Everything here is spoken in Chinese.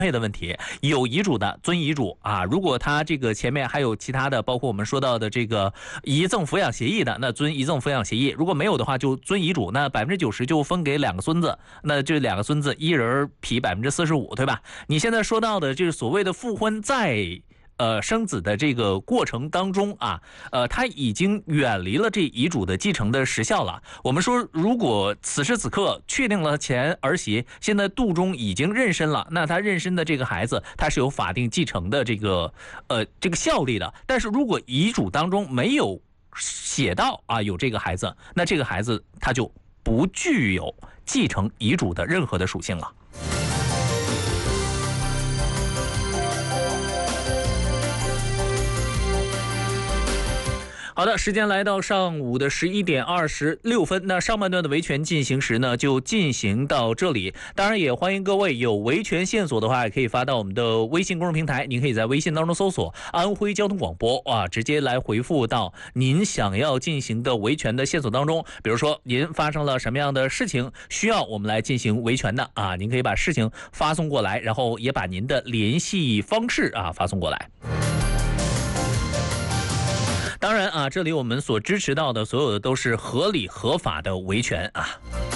配的问题，有遗嘱的遵遗嘱啊。如果他这个前面还有其他的，包括我们说到的这个遗赠抚养协议的，那遵遗赠抚养协议；如果没有的话，就遵遗嘱。那90%就分给2个孙子，那这2个孙子一人劈45%，对吧？你现在说到的就是所谓的复婚再生子的这个过程当中啊，他已经远离了这遗嘱的继承的时效了。我们说，如果此时此刻确定了前儿媳现在肚中已经妊娠了，那他妊娠的这个孩子，他是有法定继承的这个效力的。但是如果遗嘱当中没有写到啊有这个孩子，那这个孩子他就不具有继承遗嘱的任何的属性了。好的，时间来到上午的11点26分，那上半段的维权进行时呢，就进行到这里。当然，也欢迎各位有维权线索的话，也可以发到我们的微信公众平台，您可以在微信当中搜索“安徽交通广播”啊，直接来回复到您想要进行的维权的线索当中。比如说，您发生了什么样的事情需要我们来进行维权的啊，您可以把事情发送过来，然后也把您的联系方式啊发送过来。当然啊，这里我们所支持到的所有的都是合理合法的维权啊。